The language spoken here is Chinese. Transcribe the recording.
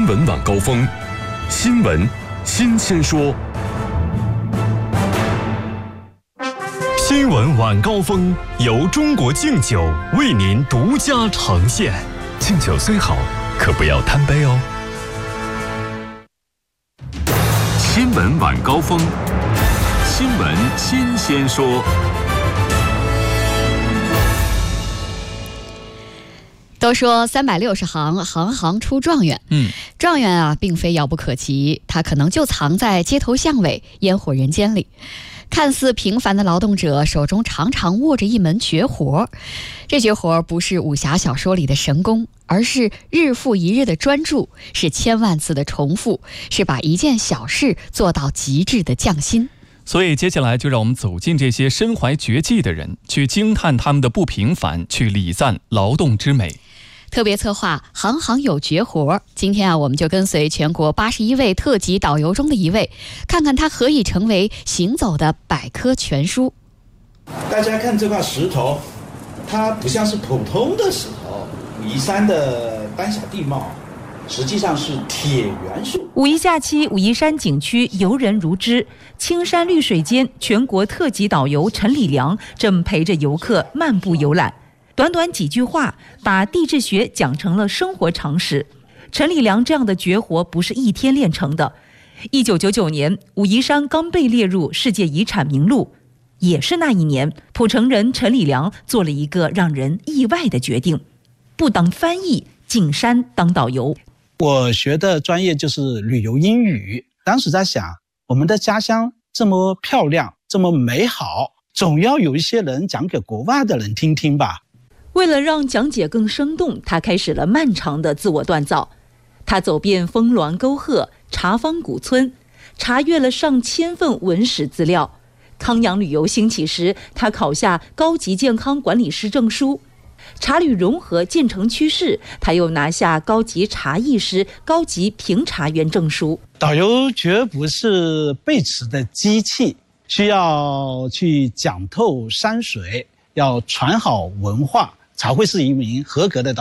新闻晚高峰，新闻新鲜说。新闻晚高峰由中国敬酒为您独家呈现。敬酒虽好，可不要贪杯哦。新闻晚高峰，新闻新鲜说。 都说360行，行行出状元。状元啊，并非遥不可及，他可能就藏在街头巷尾、烟火人间里。看似平凡的劳动者手中常常握着一门绝活，这绝活不是武侠小说里的神功，而是日复一日的专注，是千万次的重复，是把一件小事做到极致的匠心。 所以接下来就让我们走进这些身怀绝技的人，去惊叹他们的不平凡，去礼赞劳动之美。 特别策划行行有绝活，今天啊，我们就跟随全国81位特级导游中的一位，看看他何以成为行走的百科全书。 大家看这块石头，它不像是普通的石头，武夷山的丹霞地貌实际上是铁元素。 五一假期，武夷山景区游人如织，青山绿水间，全国特级导游陈礼良正陪着游客漫步游览。短短几句话，把地质学讲成了生活常识。陈礼良这样的绝活不是一天练成的。1999年，武夷山刚被列入世界遗产名录，也是那一年，蒲城人陈礼良做了一个让人意外的决定，不当翻译，进山当导游。 我学的专业就是旅游英语，当时在想，我们的家乡这么漂亮，这么美好，总要有一些人讲给国外的人听听吧。 为了让讲解更生动，他开始了漫长的自我锻造。他走遍峰峦沟壑、茶坊古村，查阅了上千份文史资料。康养旅游兴起时，他考下高级健康管理师证书。茶旅融合渐成趋势，他又拿下高级茶艺师、高级评茶员证书。 导游绝不是背词的机器，需要去讲透山水，要传好文化，才会是一名合格的导游。